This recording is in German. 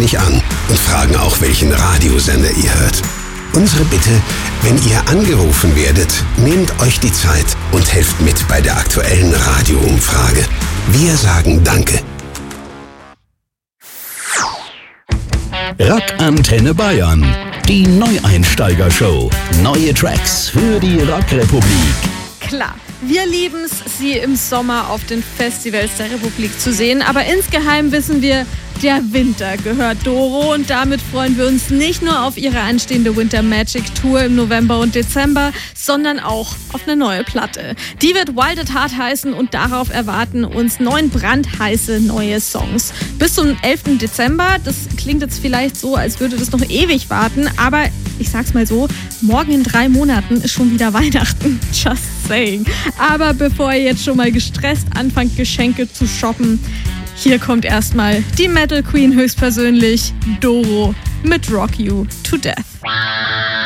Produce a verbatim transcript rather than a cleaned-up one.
nicht an und fragen auch, welchen Radiosender ihr hört. Unsere Bitte, wenn ihr angerufen werdet, nehmt euch die Zeit und helft mit bei der aktuellen Radioumfrage. Wir sagen Danke. Rock Antenne Bayern, die Neueinsteiger-Show. Neue Tracks für die Rockrepublik. Klar, wir lieben es, sie im Sommer auf den Festivals der Republik zu sehen, aber insgeheim wissen wir, der Winter gehört Doro und damit freuen wir uns nicht nur auf ihre anstehende Winter Magic Tour im November und Dezember, sondern auch auf eine neue Platte. Die wird Wild at Heart heißen und darauf erwarten uns neun brandheiße neue Songs. Bis zum elften Dezember, das klingt jetzt vielleicht so, als würde das noch ewig warten, aber ich sag's mal so, morgen in drei Monaten ist schon wieder Weihnachten. Just saying. Aber bevor ihr jetzt schon mal gestresst anfangt, Geschenke zu shoppen, hier kommt erstmal die Metal Queen höchstpersönlich, Doro, mit Rock You to Death.